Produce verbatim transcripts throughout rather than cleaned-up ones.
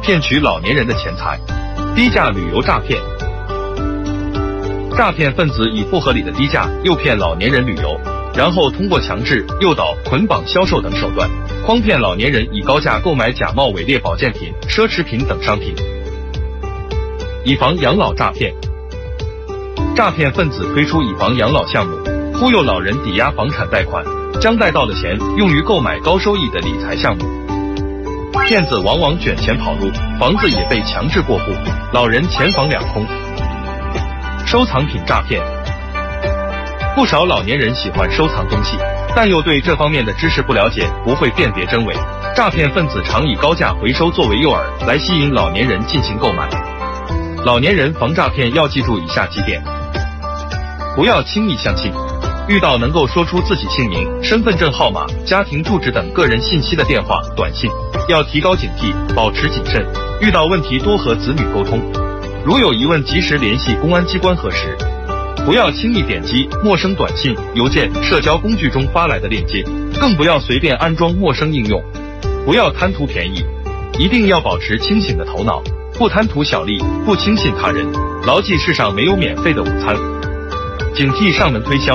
骗取老年人的钱财。低价旅游诈骗，诈骗分子以不合理的低价诱骗老年人旅游，然后通过强制、诱导、捆绑销售等手段，诓骗老年人以高价购买假冒伪劣保健品、奢侈品等商品。以房养老诈骗，诈骗分子推出以房养老项目，忽悠老人抵押房产贷款，将贷到的钱用于购买高收益的理财项目。骗子往往卷钱跑路，房子也被强制过户，老人钱房两空。收藏品诈骗，不少老年人喜欢收藏东西，但又对这方面的知识不了解，不会辨别真伪。诈骗分子常以高价回收作为诱饵，来吸引老年人进行购买。老年人防诈骗要记住以下几点：不要轻易相信，遇到能够说出自己姓名、身份证号码、家庭住址等个人信息的电话、短信，要提高警惕，保持谨慎。遇到问题多和子女沟通，如有疑问及时联系公安机关核实。不要轻易点击陌生短信、邮件、社交工具中发来的链接，更不要随便安装陌生应用。不要贪图便宜，一定要保持清醒的头脑，不贪图小利，不轻信他人，牢记世上没有免费的午餐。警惕上门推销，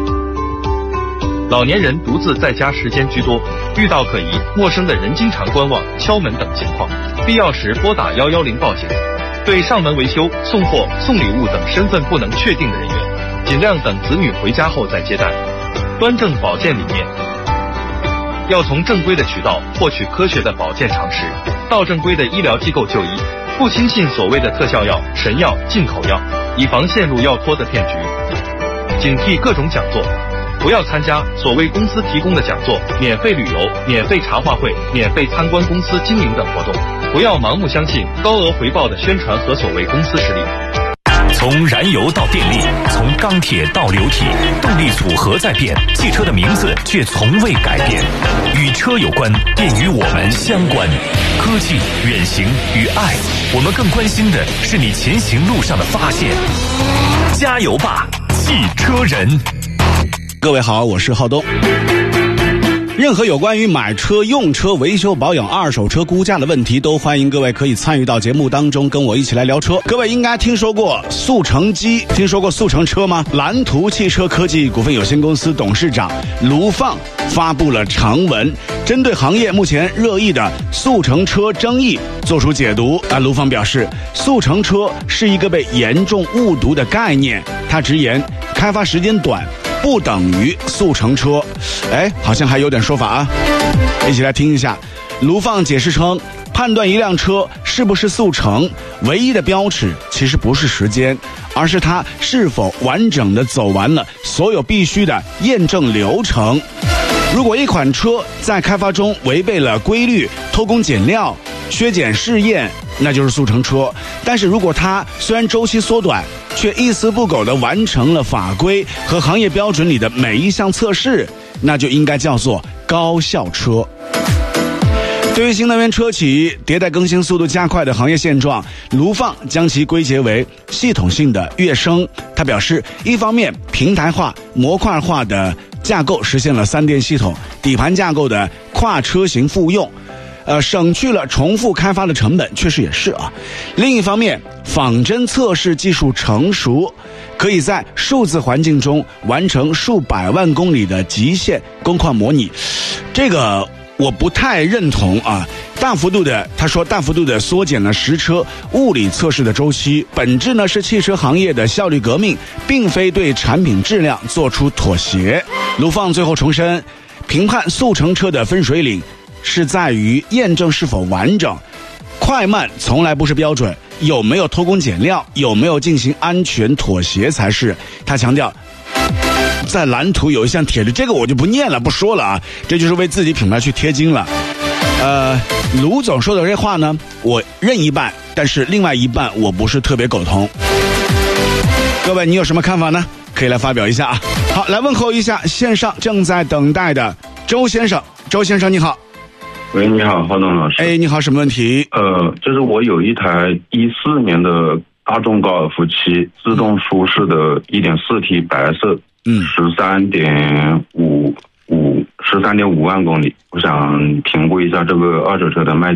老年人独自在家时间居多，遇到可疑、陌生的人经常观望、敲门等情况，必要时拨打一一零报警。对上门维修、送货、送礼物等身份不能确定的人员，尽量等子女回家后再接待。端正保健理念，要从正规的渠道获取科学的保健常识，到正规的医疗机构就医，不轻信所谓的特效药、神药、进口药，以防陷入药托的骗局。警惕各种讲座，不要参加所谓公司提供的讲座、免费旅游、免费茶话会、免费参观公司经营等活动，不要盲目相信高额回报的宣传和所谓公司实力。 从燃油到电力，从钢铁到流体，动力组合在变，汽车的名字却从未改变。与车有关，便与我们相关。科技、远行与爱，我们更关心的是你前行路上的发现。加油吧，汽车人！ 各位好，我是浩东。任何有关于买车、用车、维修保养、二手车估价的问题，都欢迎各位可以参与到节目当中，跟我一起来聊车。各位应该听说过速成机，听说过速成车吗？蓝图汽车科技股份有限公司董事长卢放发布了长文，针对行业目前热议的速成车争议做出解读。啊，卢放表示，速成车是一个被严重误读的概念。他直言，开发时间短不等于速成车。哎，好像还有点说法啊，一起来听一下。卢放解释称，判断一辆车是不是速成，唯一的标尺其实不是时间，而是它是否完整的走完了所有必须的验证流程。如果一款车在开发中违背了规律，偷工减料、削减试验，那就是速成车。但是如果它虽然周期缩短，却一丝不苟地完成了法规和行业标准里的每一项测试，那就应该叫做高效车。对于新能源车企迭代更新速度加快的行业现状，卢放将其归结为系统性的跃升。他表示，一方面平台化、模块化的架构实现了三电系统、底盘架构的跨车型复用，呃，省去了重复开发的成本，确实也是啊。另一方面，仿真测试技术成熟，可以在数字环境中完成数百万公里的极限工况模拟。这个我不太认同啊，大幅度的，他说大幅度的缩减了实车物理测试的周期，本质呢是汽车行业的效率革命，并非对产品质量做出妥协。卢放最后重申，评判速成车的分水岭是在于验证是否完整，快慢从来不是标准，有没有偷工减料，有没有进行安全妥协才是。他强调，在蓝图有一项铁律，这个我就不念了不说了啊，这就是为自己品牌去贴金了。呃，卢总说的这话呢，我认一半，但是另外一半我不是特别苟同。各位你有什么看法呢？可以来发表一下啊。好，来问候一下线上正在等待的周先生。周先生你好。 喂，你好，浩东老师。 哎，你好，什么问题？ 呃，就是我有一台一四年的大众高尔夫七，自动舒适的 一点四 T 白色，嗯，十三点五五十三点五万公里，我想评估一下这个二手车的卖价。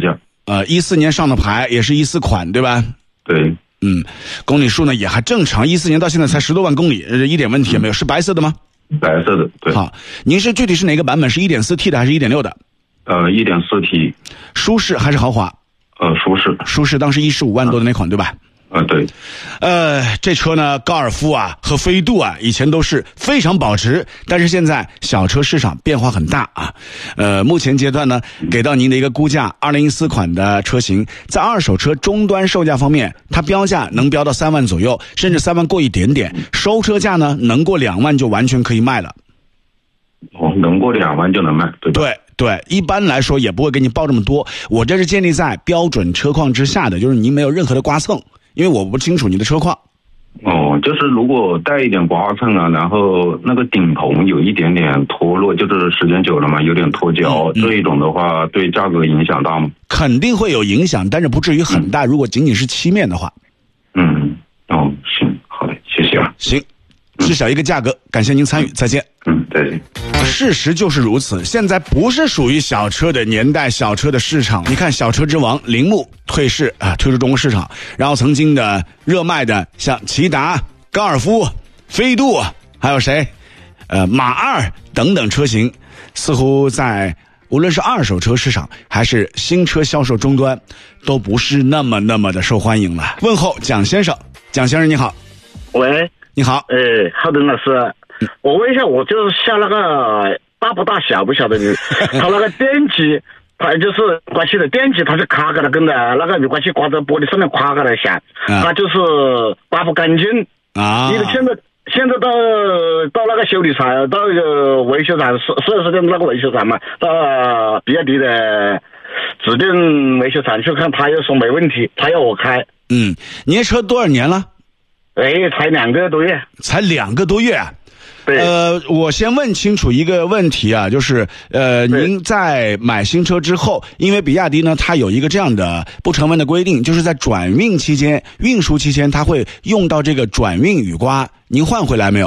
呃，一四年上的牌，也是一四款，对吧？ 对。 嗯，公里数呢也还正常，一四年到现在才十多万公里，一点问题也没有。是白色的吗？ 白色的，对。 好，您是具体是哪个版本？是 一点四 T 的还是 一点六 的？ 呃 ，一点四 T。 舒适还是豪华？ 呃，舒适。 舒适，当时一十五万多的那款，对吧？ 啊，对。 呃，这车呢，高尔夫啊和飞度啊，以前都是非常保值，但是现在小车市场变化很大啊。呃，目前阶段呢，给到您的一个估价，二零一四款的车型，在二手车终端售价方面，它标价能标到三万左右，甚至三万过一点点，收车价呢能过两万就完全可以卖了。 哦，能过两万就能卖，对吧？ 对对，一般来说也不会给你报这么多。我这是建立在标准车况之下的，就是您没有任何的刮蹭。因为我不清楚你的车况。 哦，就是如果带一点刮蹭啊，然后那个顶棚有一点点脱落，就是时间久了嘛，有点脱胶，嗯嗯、这一种的话，对价格影响大吗？ 肯定会有影响，但是不至于很大。嗯、如果仅仅是漆面的话。 嗯，哦，行，好的，谢谢啊。 行，知晓一个价格，感谢您参与，再见。 嗯，再见。 事实就是如此，现在不是属于小车的年代，小车的市场。你看小车之王铃木退市啊，退出中国市场，然后曾经的热卖的像骐达、高尔夫、飞度，还有谁，呃，马二等等车型，似乎在无论是二手车市场还是新车销售终端，都不是那么那么的受欢迎了。问候蒋先生，蒋先生你好。 喂， 你好。 哎，浩东老师。我问一下，我就是下那个大不大小不小的雨，它那个电机，它就是刮漆的电机，它是卡个的，跟着那个雨刮器刮在玻璃上面刮个的响，它就是刮不干净啊。你现在现在到到那个修理厂，到那个维修厂，四四 S店那个维修厂嘛，到比亚迪的指定维修厂去看，他又说没问题，他要我开。 嗯，你这车多少年了？ 哎，才两个多月。 才两个多月啊。 对， 呃，我先问清楚一个问题啊，就是呃，您在买新车之后，因为比亚迪呢，它有一个这样的不成文的规定，就是在转运期间、运输期间，它会用到这个转运雨刮，您换回来没有？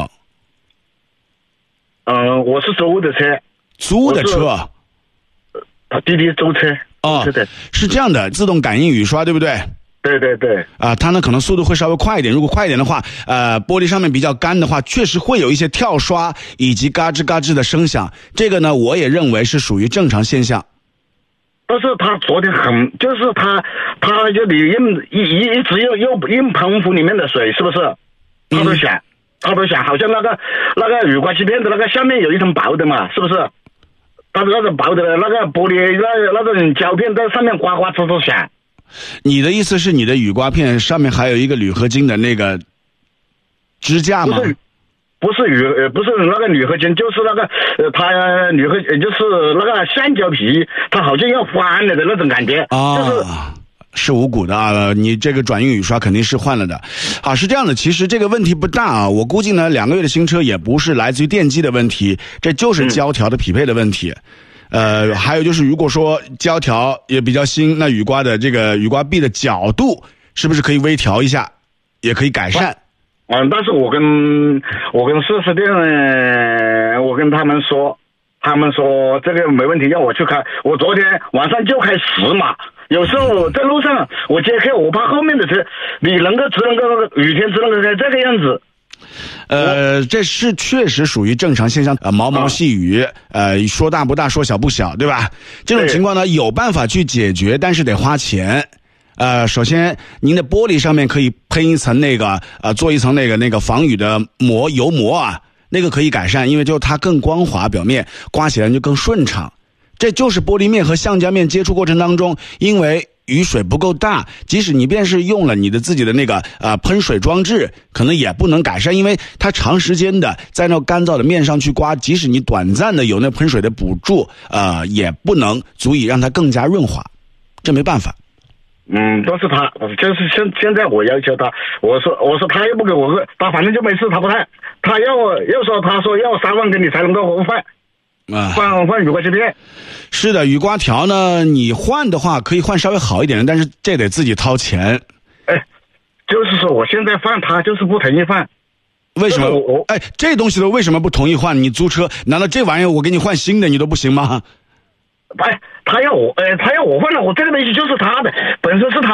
嗯、呃，我是租的车。 租的车？ 他滴滴租车。 哦，是的，是这样的，自动感应雨刷，对不对？ 对对对， 啊、呃，它呢可能速度会稍微快一点。如果快一点的话，呃，玻璃上面比较干的话，确实会有一些跳刷以及嘎吱嘎吱的声响。这个呢，我也认为是属于正常现象。 但是他昨天很，就是他，他就你用一一一直用用用喷壶里面的水，是不是？他都想，嗯、他都想，好像那个那个雨刮器片的那个下面有一层薄的嘛，是不是？它那种薄的那个玻璃那那种胶片在上面刮刮呲呲响。 你的意思是你的雨刮片上面还有一个铝合金的那个支架吗？ 不是，不是铝，呃，不是那个铝合金，就是那个呃，它铝合就是那个橡胶皮，它好像要翻了的那种感觉。啊，就是是无骨的啊！你这个转运雨刷肯定是换了的。啊，是这样的，其实这个问题不大啊。我估计呢，两个月的新车也不是来自于电机的问题，这就是胶条的匹配的问题。嗯呃，还有就是，如果说胶条也比较新，那雨刮的这个雨刮臂的角度是不是可以微调一下，也可以改善？ 嗯，但是我跟我跟四 S店，我跟他们说，他们说这个没问题，要我去开。我昨天晚上就开十码，有时候在路上我接客，我怕后面的车你能够只能够雨天只能够开这个样子。 呃，这是确实属于正常现象，呃，毛毛细雨，啊、呃，说大不大，说小不小，对吧？这种情况呢，有办法去解决，但是得花钱。呃，首先，您的玻璃上面可以喷一层那个，呃，做一层那个那个防雨的膜油膜啊，那个可以改善，因为就它更光滑，表面刮起来就更顺畅。这就是玻璃面和橡胶面接触过程当中，因为雨水不够大，即使你便是用了你的自己的那个呃喷水装置，可能也不能改善，因为它长时间的在那干燥的面上去刮，即使你短暂的有那喷水的补助，呃，也不能足以让它更加润滑，这没办法。 嗯，都是他，就是现现在我要求他，我说我说他又不给我，他反正就没事，他不太，他要我又说他说要三万给你才能够换。啊，换换雨刮器片， 是的，雨刮条呢，你换的话可以换稍微好一点的，但是这得自己掏钱。 哎，就是说我现在换，他就是不同意换。 为什么？我哎，这东西都为什么不同意换？你租车，难道这玩意儿我给你换新的，你都不行吗？ 哎，他要我，呃，他要我换了，我这个东西就是他的，本身是他